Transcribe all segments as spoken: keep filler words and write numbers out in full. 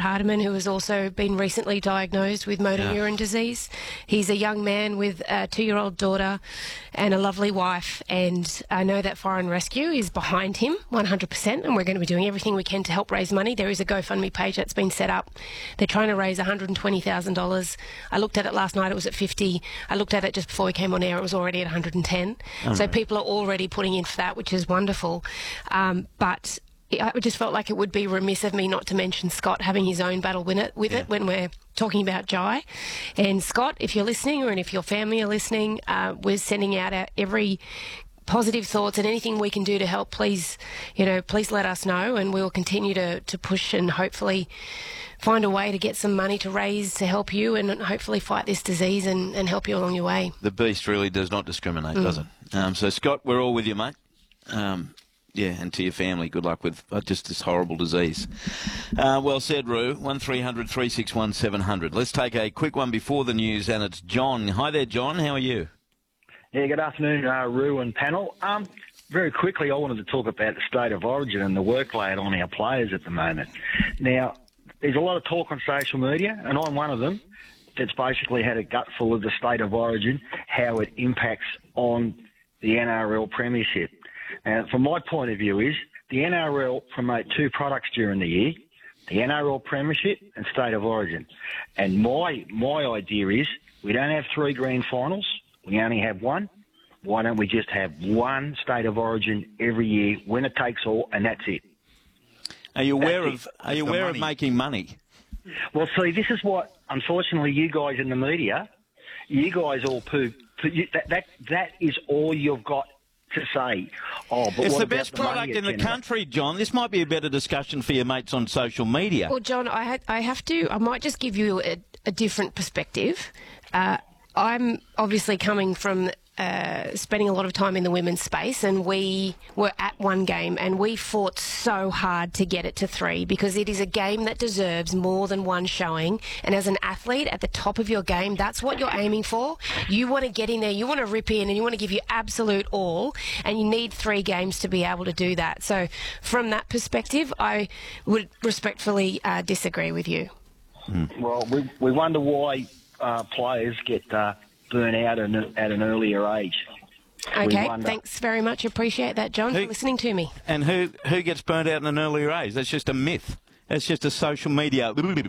Hardiman, who has also been recently diagnosed with motor Yeah. neuron disease. He's a young man with a two-year-old daughter and a lovely wife, and I know that Foreign Rescue is behind him one hundred percent, and we're going to be doing everything we can to help raise money. There is a GoFundMe page that's been set up. They're trying to raise one hundred twenty thousand dollars. I looked at it last night, it was at fifty. I looked at it just before we came on air, it was already at one hundred ten. Oh, so right. people are already putting in for that, which is wonderful. Um, but I just felt like it would be remiss of me not to mention Scott having his own battle with it, with Yeah. it when we're talking about Jai. And Scott, if you're listening, or if your family are listening, uh, we're sending out our, every positive thoughts, and anything we can do to help, please, you know, please let us know, and we will continue to, to push and hopefully find a way to get some money to raise to help you and hopefully fight this disease and, and help you along your way. The beast really does not discriminate, Mm. does it? Um, so, Scott, we're all with you, mate. Um, yeah, and to your family, good luck with uh, just this horrible disease. Uh, well said, Roo. one three hundred three six one seven hundred. Let's take a quick one before the news, and it's John. Hi there, John. How are you? Yeah, good afternoon, uh, Roo and panel. Um, very quickly, I wanted to talk about the state of origin and the workload on our players at the moment. Now, there's a lot of talk on social media, and I'm one of them that's basically had a gutful of the state of origin, how it impacts on the N R L premiership. And from my point of view is the N R L promote two products during the year, the N R L premiership and state of origin. And my my idea is we don't have three grand finals. We only have one. Why don't we just have one state of origin every year, winner takes all, and that's it? Are you aware That's of Are you the aware of money. making money? Well, see, this is what, unfortunately, you guys in the media, you guys all poo. poo you, that, that that is all you've got to say. Oh, but It's what the about best the money product it in the generates? country, John. This might be a better discussion for your mates on social media. Well, John, I, had, I have to, I might just give you a, a different perspective. Uh, I'm obviously coming from uh, spending a lot of time in the women's space, and we were at one game and we fought so hard to get it to three, because it is a game that deserves more than one showing. And as an athlete at the top of your game, that's what you're aiming for. You want to get in there, you want to rip in, and you want to give your absolute all, and you need three games to be able to do that. So from that perspective, I would respectfully uh, disagree with you. Well, we, we wonder why uh, players get uh, burnt out at an, at an earlier age. We Okay, wonder. thanks very much. Appreciate that, John, for Who- listening to me. And who who gets burnt out in an earlier age? That's just a myth. That's just a social media.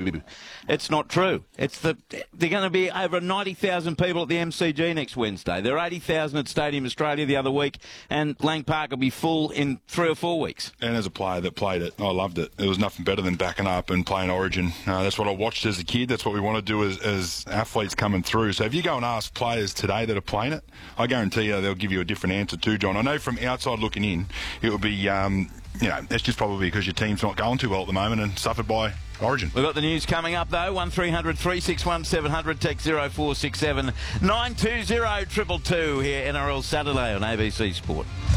It's not true. It's the they're going to be over ninety thousand people at the M C G next Wednesday. There are eighty thousand at Stadium Australia the other week, and Lang Park will be full in three or four weeks. And as a player that played it, I loved it. It was nothing better than backing up and playing Origin. Uh, that's what I watched as a kid. That's what we want to do as, as athletes coming through. So if you go and ask players today that are playing it, I guarantee you they'll give you a different answer too, John. I know from outside looking in, it would be, um, you know, that's just probably because your team's not going too well at the moment and suffered by Origin. We've got the news coming up, though. one three hundred three six one seven hundred, text zero four six seven nine two zero two two two here, N R L Saturday on A B C Sport.